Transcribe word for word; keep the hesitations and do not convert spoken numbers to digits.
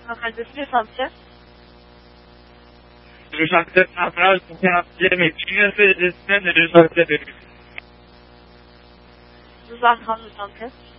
Localisation du soixante-sept. Le soixante-sept central, cinquantième et puis neuf et dix-neuf de deux cent sept. douze heures trente, le soixante-sept.